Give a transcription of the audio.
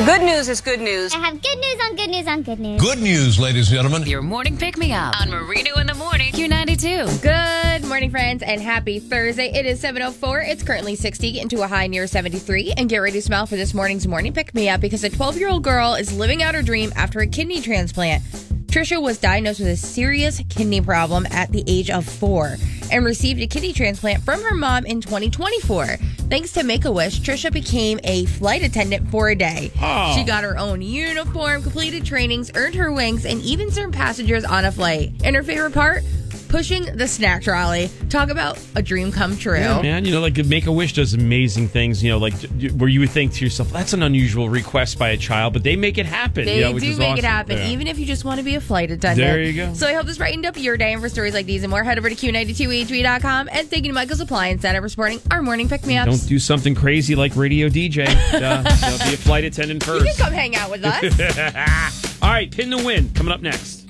Good news is good news. I have good news on good news on good news. Good news, ladies and gentlemen. Your morning pick-me-up on Marino in the Morning, Q92. Good morning, friends, and happy Thursday. It is 7:04. It's currently 60 into a high near 73. And get ready to smile for this morning's morning pick-me-up because a 12-year-old girl is living out her dream after a kidney transplant. Trisha was diagnosed with a serious kidney problem at the age of 4 and received a kidney transplant from her mom in 2024. Thanks to Make-A-Wish, Trisha became a flight attendant for a day. Oh. She got her own uniform, completed trainings, earned her wings, and even served passengers on a flight. And her favorite part? Pushing the snack trolley. Talk about a dream come true. Yeah, man. You know, like Make-A-Wish does amazing things, you know, like where you would think to yourself, that's an unusual request by a child, but they make it happen. They which do is make awesome. it happen, Yeah. even if you just want to be a flight attendant. There you go. So I hope this brightened up your day. And for stories like these and more, head over to Q92HV.com. And thank you to Michael's Appliance Center for supporting our morning pick-me-ups. Don't do something crazy like radio DJ. Be a flight attendant You first. can come hang out with us. All right, Pin the Win coming up next.